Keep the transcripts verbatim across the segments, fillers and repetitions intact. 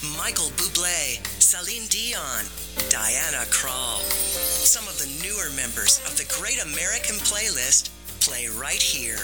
Michael Bublé, Celine Dion, Diana Krall. Some of the newer members of the Great American Playlist play right here.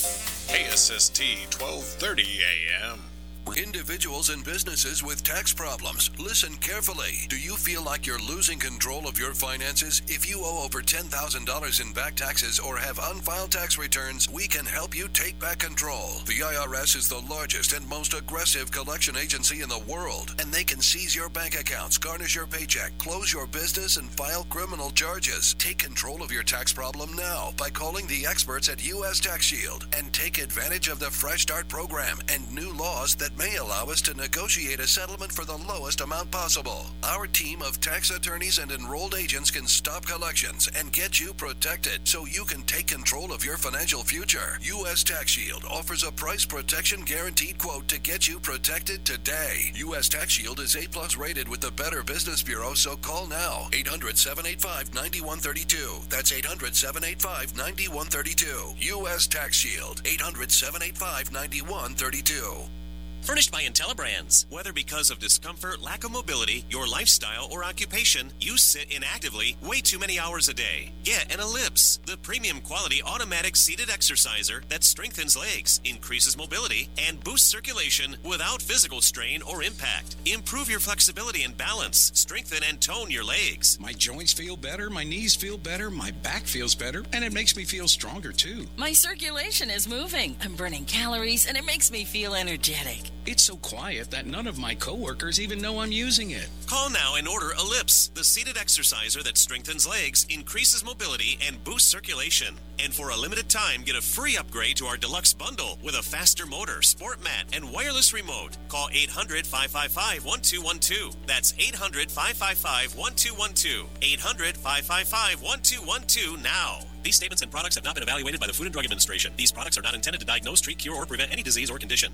K S S T twelve thirty A M. Individuals and businesses with tax problems, listen carefully. Do you feel like you're losing control of your finances? If you owe over ten thousand dollars in back taxes or have unfiled tax returns, we can help you take back control. The I R S is the largest and most aggressive collection agency in the world, and they can seize your bank accounts, garnish your paycheck, close your business, and file criminal charges. Take control of your tax problem now by calling the experts at U S Tax Shield and take advantage of the Fresh Start program and new laws that may allow us to negotiate a settlement for the lowest amount possible. Our team of tax attorneys and enrolled agents can stop collections and get you protected so you can take control of your financial future. U S Tax Shield offers a price protection guaranteed quote to get you protected today. U S Tax Shield is A plus rated with the Better Business Bureau, so call now. eight hundred, seven eight five, nine one three two. That's eight hundred, seven eight five, nine one three two. U S Tax Shield. eight hundred, seven eight five, nine one three two. Furnished by IntelliBrands. Whether because of discomfort, lack of mobility, your lifestyle, or occupation, you sit inactively way too many hours a day. Get an Ellipse, the premium quality automatic seated exerciser that strengthens legs, increases mobility, and boosts circulation without physical strain or impact. Improve your flexibility and balance. Strengthen and tone your legs. My joints feel better, my knees feel better, my back feels better, and it makes me feel stronger too. My circulation is moving. I'm burning calories, and it makes me feel energetic. It's so quiet that none of my coworkers even know I'm using it. Call now and order Ellipse, the seated exerciser that strengthens legs, increases mobility, and boosts circulation. And for a limited time, get a free upgrade to our deluxe bundle with a faster motor, sport mat, and wireless remote. Call eight hundred, five five five, one two one two. That's eight hundred, five five five, one two one two. eight hundred, five five five, one two one two now. These statements and products have not been evaluated by the Food and Drug Administration. These products are not intended to diagnose, treat, cure, or prevent any disease or condition.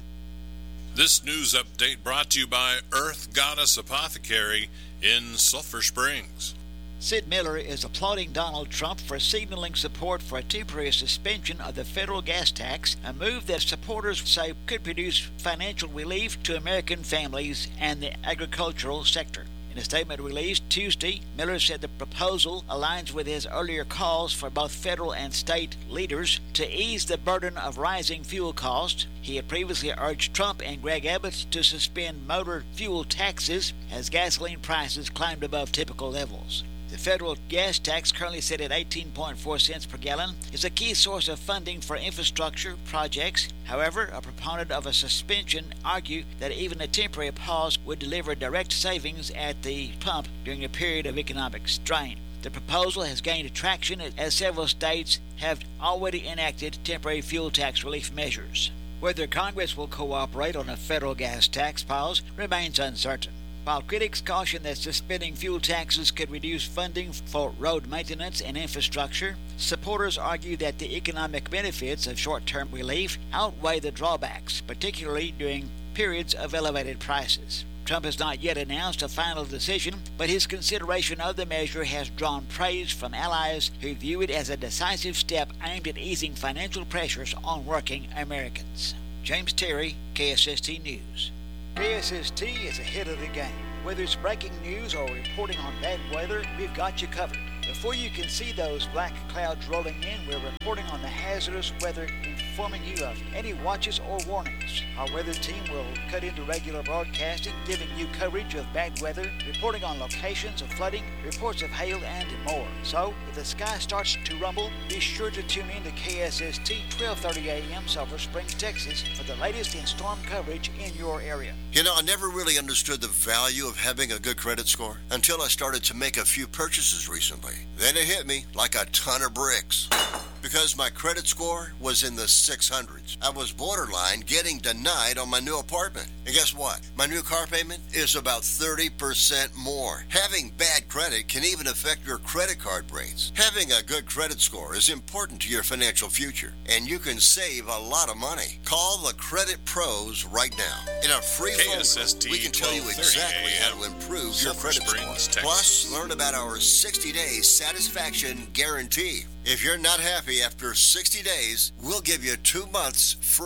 This news update brought to you by Earth Goddess Apothecary in Sulphur Springs. Sid Miller is applauding Donald Trump for signaling support for a temporary suspension of the federal gas tax, a move that supporters say could produce financial relief to American families and the agricultural sector. In a statement released Tuesday, Miller said the proposal aligns with his earlier calls for both federal and state leaders to ease the burden of rising fuel costs. He had previously urged Trump and Greg Abbott to suspend motor fuel taxes as gasoline prices climbed above typical levels. The federal gas tax, currently set at eighteen point four cents per gallon, is a key source of funding for infrastructure projects. However, a proponent of a suspension argued that even a temporary pause would deliver direct savings at the pump during a period of economic strain. The proposal has gained traction as several states have already enacted temporary fuel tax relief measures. Whether Congress will cooperate on a federal gas tax pause remains uncertain. While critics caution that suspending fuel taxes could reduce funding for road maintenance and infrastructure, supporters argue that the economic benefits of short-term relief outweigh the drawbacks, particularly during periods of elevated prices. Trump has not yet announced a final decision, but his consideration of the measure has drawn praise from allies who view it as a decisive step aimed at easing financial pressures on working Americans. James Terry, K S S T News. K S S T is ahead of the game. Whether it's breaking news or reporting on bad weather, we've got you covered. Before you can see those black clouds rolling in, we're reporting on the hazardous weather, informing you of any watches or warnings. Our weather team will cut into regular broadcasting, giving you coverage of bad weather, reporting on locations of flooding, reports of hail, and more. So, if the sky starts to rumble, be sure to tune in to K S S T twelve thirty A M Sulphur Springs, Texas for the latest in storm coverage in your area. You know, I never really understood the value of having a good credit score until I started to make a few purchases recently. Then it hit me like a ton of bricks. Because my credit score was in the six hundreds. I was borderline getting denied on my new apartment. And guess what? My new car payment is about thirty percent more. Having bad credit can even affect your credit card rates. Having a good credit score is important to your financial future, and you can save a lot of money. Call the Credit Pros right now. In a free phone call, we can tell you exactly how to improve your credit score. Plus, learn about our sixty-day satisfaction guarantee. If you're not happy after sixty days, we'll give you two months free.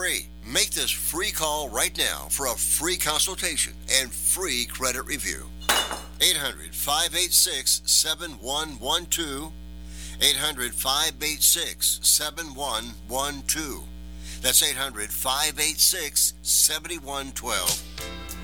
Make this free call right now for a free consultation and free credit review. eight hundred, five eight six, seven one one two. eight hundred, five eight six, seven one one two. That's eight hundred, five eight six, seven one one two.